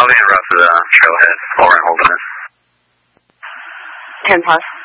moving rough to the trailhead while we're in Holderness. 10+.